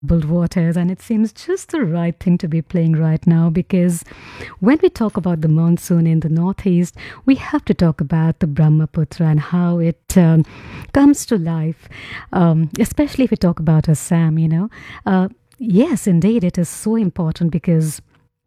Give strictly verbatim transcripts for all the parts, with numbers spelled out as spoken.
troubled waters, and it seems just the right thing to be playing right now because when we talk about the monsoon in the northeast, we have to talk about the Brahmaputra and how it um, comes to life, um, especially if we talk about Assam, you know. Uh, yes, indeed, it is so important because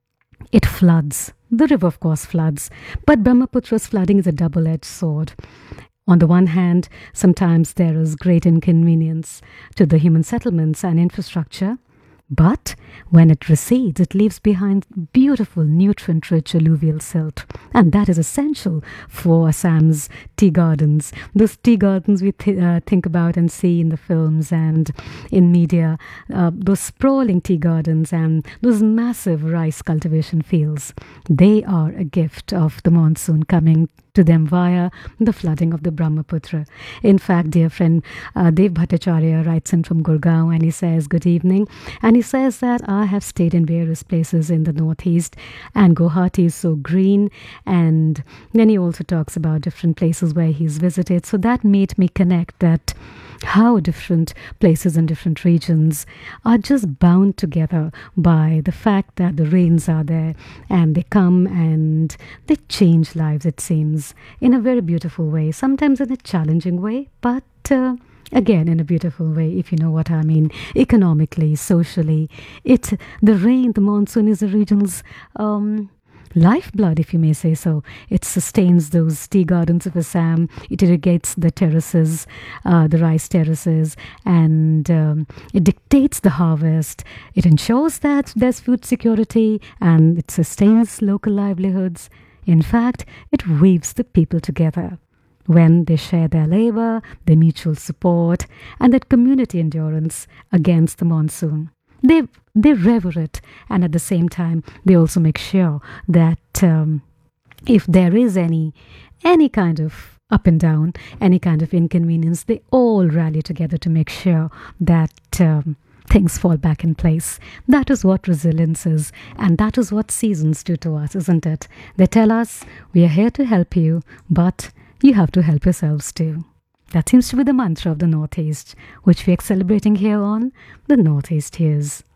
it floods. The river, of course, floods, but Brahmaputra's flooding is a double edged sword. On the one hand, sometimes there is great inconvenience to the human settlements and infrastructure, but when it recedes, it leaves behind beautiful, nutrient rich alluvial silt. And that is essential for Assam's tea gardens. Those tea gardens we th- uh, think about and see in the films and in media, uh, those sprawling tea gardens and those massive rice cultivation fields, they are a gift of the monsoon coming to them via the flooding of the Brahmaputra. In fact, dear friend uh, Dev Bhattacharya writes in from Gurgaon and he says, good evening. And he says that I have stayed in various places in the northeast and Guwahati is so green. And then he also talks about different places where he's visited. So that made me connect that how different places in different regions are just bound together by the fact that the rains are there and they come and they change lives, it seems, in a very beautiful way, sometimes in a challenging way, but uh, again in a beautiful way, if you know what I mean. Economically, socially, it the rain, the monsoon is a region's um, lifeblood, if you may say so. It sustains those tea gardens of Assam. It irrigates the terraces, uh, the rice terraces, and um, it dictates the harvest. It ensures that there's food security and it sustains local livelihoods. In fact, it weaves the people together when they share their labor, their mutual support, and that community endurance against the monsoon. They they revel it, and at the same time, they also make sure that um, if there is any any kind of up and down, any kind of inconvenience, they all rally together to make sure that um, things fall back in place. That is what resilience is, and that is what seasons do to us, isn't it? They tell us we are here to help you, but you have to help yourselves too. That seems to be the mantra of the Northeast, which we are celebrating here on the Northeast Hears.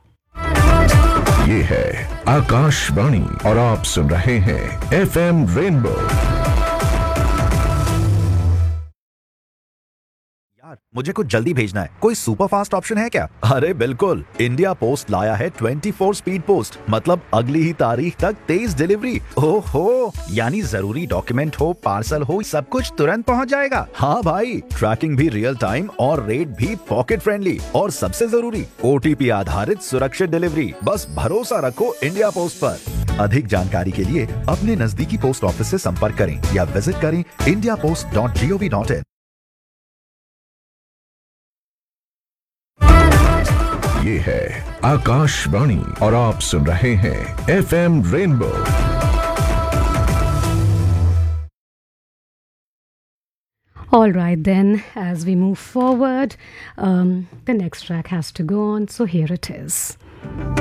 ये है आकाशवाणी और आप सुन रहे हैं F M rainbow. यार मुझे कुछ जल्दी भेजना है, कोई सुपर फास्ट ऑप्शन है क्या? अरे बिल्कुल, इंडिया पोस्ट लाया है ट्वेंटी फोर स्पीड पोस्ट, मतलब अगली ही तारीख तक तेज डिलीवरी। ओहो, यानी जरूरी डॉक्यूमेंट हो, पार्सल हो, सब कुछ तुरंत पहुंच जाएगा। हाँ भाई, ट्रैकिंग भी रियल टाइम और रेट भी पॉकेट फ्रेंडली, और सबसे जरूरी ओटीपी आधारित सुरक्षित डिलीवरी। बस भरोसा रखो इंडिया पोस्ट पर। अधिक जानकारी के लिए अपने नजदीकी पोस्ट ऑफिस से संपर्क करें या विजिट करें India post dot G O V dot in. ये है आकाशवाणी और आप सुन रहे हैं F M rainbow. All right, then, as we move forward, um, the next track has to go on, so here it is.